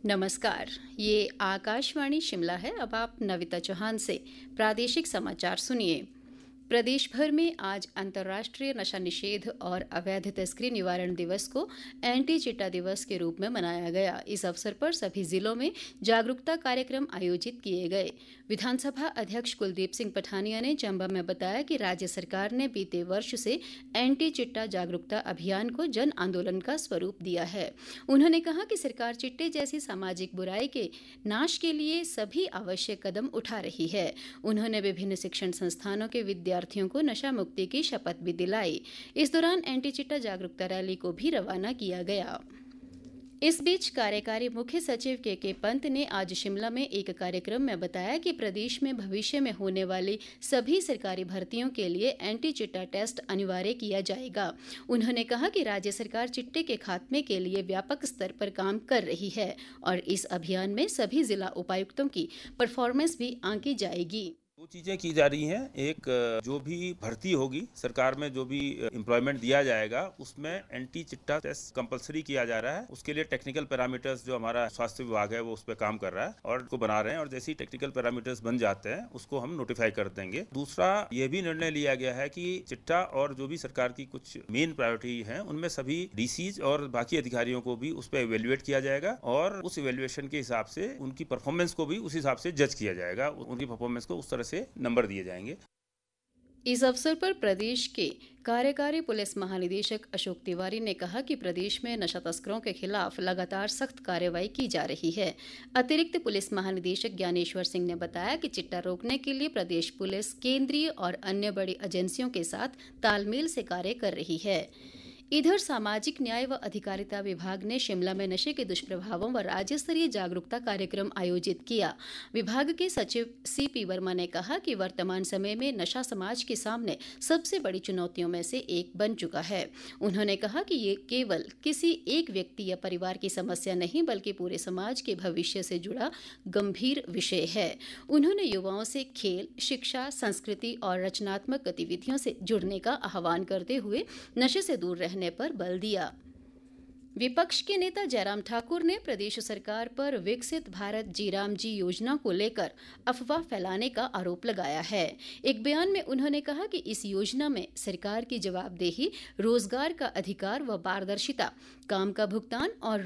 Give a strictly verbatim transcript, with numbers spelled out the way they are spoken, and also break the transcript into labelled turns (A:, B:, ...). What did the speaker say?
A: नमस्कार, ये आकाशवाणी शिमला है। अब आप नविता चौहान से प्रादेशिक समाचार सुनिए। प्रदेश भर में आज अंतर्राष्ट्रीय नशा निषेध और अवैध तस्करी निवारण दिवस को एंटी चिट्टा दिवस के रूप में मनाया गया। इस अवसर पर सभी जिलों में जागरूकता कार्यक्रम आयोजित किए गए। विधानसभा अध्यक्ष कुलदीप सिंह पठानिया ने चंबा में बताया कि राज्य सरकार ने बीते वर्ष से एंटी चिट्टा जागरूकता अभियान को जन आंदोलन का स्वरूप दिया है। उन्होंने कहा कि सरकार चिट्टे जैसी सामाजिक बुराई के नाश के लिए सभी आवश्यक कदम उठा रही है। उन्होंने विभिन्न शिक्षण संस्थानों के विद्यार्थियों को नशा मुक्ति की शपथ भी दिलाई। इस दौरान एंटी चिट्टा जागरूकता रैली को भी रवाना किया गया। इस बीच कार्यकारी मुख्य सचिव के के पंत ने आज शिमला में एक कार्यक्रम में बताया कि प्रदेश में भविष्य में होने वाली सभी सरकारी भर्तियों के लिए एंटी चिट्टा टेस्ट अनिवार्य किया जाएगा। उन्होंने कहा कि राज्य सरकार चिट्टे के खात्मे के लिए व्यापक स्तर पर काम कर रही है और इस अभियान में सभी जिला उपायुक्तों की परफॉर्मेंस भी आंकी जाएगी।
B: दो चीजें की जा रही हैं। एक, जो भी भर्ती होगी सरकार में, जो भी एम्प्लॉयमेंट दिया जाएगा, उसमें एंटी चिट्टा टेस्ट कंपलसरी किया जा रहा है। उसके लिए टेक्निकल पैरामीटर्स जो हमारा स्वास्थ्य विभाग है वो उस पर काम कर रहा है और उसको बना रहे हैं, और जैसे ही टेक्निकल पैरामीटर्स बन जाते हैं उसको हम नोटिफाई कर देंगे। दूसरा, ये भी निर्णय लिया गया है कि चिट्टा और जो भी सरकार की कुछ मेन प्रायोरिटी है उनमें सभी डीसीज और बाकी अधिकारियों को भी उस पर इवेल्युएट किया जाएगा और उस इवेल्युएशन के हिसाब से उनकी परफॉर्मेंस को भी उस हिसाब से जज किया जाएगा। उनकी परफॉर्मेंस को उस तरह से नंबर दिए जाएंगे।
A: इस अवसर पर प्रदेश के कार्यकारी पुलिस महानिदेशक अशोक तिवारी ने कहा कि प्रदेश में नशा तस्करों के खिलाफ लगातार सख्त कार्रवाई की जा रही है। अतिरिक्त पुलिस महानिदेशक ज्ञानेश्वर सिंह ने बताया कि चिट्टा रोकने के लिए प्रदेश पुलिस केंद्रीय और अन्य बड़ी एजेंसियों के साथ तालमेल से कार्य कर रही है। इधर सामाजिक न्याय व अधिकारिता विभाग ने शिमला में नशे के दुष्प्रभावों व राज्य स्तरीय जागरूकता कार्यक्रम आयोजित किया। विभाग के सचिव सी पी वर्मा ने कहा कि वर्तमान समय में नशा समाज के सामने सबसे बड़ी चुनौतियों में से एक बन चुका है। उन्होंने कहा कि ये केवल किसी एक व्यक्ति या परिवार की समस्या नहीं बल्कि पूरे समाज के भविष्य से जुड़ा गंभीर विषय है। उन्होंने युवाओं से खेल, शिक्षा, संस्कृति और रचनात्मक गतिविधियों से जुड़ने का आह्वान करते हुए नशे से दूर रहने पर बल दिया। विपक्ष के नेता जयराम ठाकुर ने प्रदेश सरकार पर विकसित भारत जी राम जी योजना को लेकर अफवाह फैलाने का आरोप लगाया है। एक बयान में उन्होंने कहा कि इस योजना में सरकार की जवाबदेही, रोजगार का अधिकार व पारदर्शिता, काम का भुगतान और